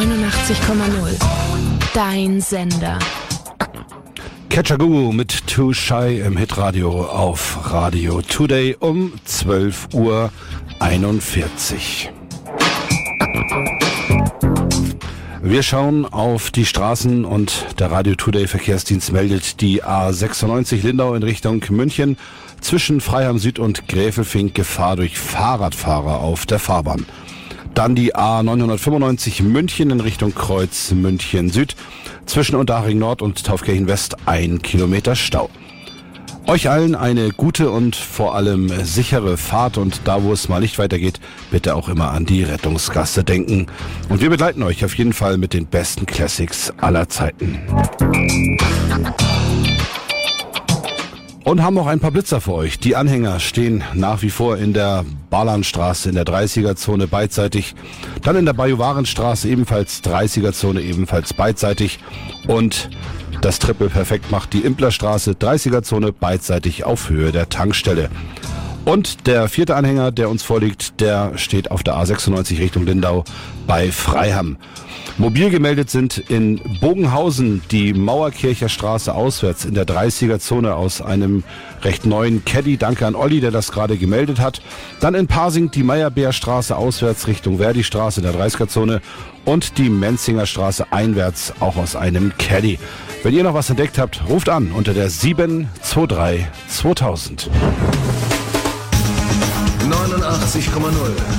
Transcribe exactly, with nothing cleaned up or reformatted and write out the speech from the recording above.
neunundachtzig Komma null. Dein Sender. Catcher-Guru mit Too Shy im Hitradio auf Radio Today um zwölf Uhr einundvierzig. Wir schauen auf die Straßen und der Radio Today Verkehrsdienst meldet die A sechsundneunzig Lindau in Richtung München zwischen Freiham Süd und Gräfelfing Gefahr durch Fahrradfahrer auf der Fahrbahn. Dann die A neunhundertfünfundneunzig München in Richtung Kreuz München Süd. Zwischen Unterhaching Nord und Taufkirchen West ein Kilometer Stau. Euch allen eine gute und vor allem sichere Fahrt und da, wo es mal nicht weitergeht, bitte auch immer an die Rettungsgasse denken. Und wir begleiten euch auf jeden Fall mit den besten Classics aller Zeiten. Und haben auch ein paar Blitzer für euch. Die Anhänger stehen nach wie vor in der Balanstraße in der dreißiger-Zone beidseitig. Dann in der Bajuwarenstraße ebenfalls dreißiger-Zone, ebenfalls beidseitig. Und das Triple perfekt macht die Implerstraße dreißiger-Zone beidseitig auf Höhe der Tankstelle. Und der vierte Anhänger, der uns vorliegt, der steht auf der A sechsundneunzig Richtung Lindau bei Freiham. Mobil gemeldet sind in Bogenhausen die Mauerkircher Straße auswärts in der dreißiger-Zone aus einem recht neuen Caddy. Danke an Olli, der das gerade gemeldet hat. Dann in Pasing die Meyerbeerstraße auswärts Richtung Verdi-Straße in der dreißiger-Zone und die Menzinger Straße einwärts auch aus einem Caddy. Wenn ihr noch was entdeckt habt, ruft an unter der sieben zwei drei zweitausend. neunundachtzig Komma null.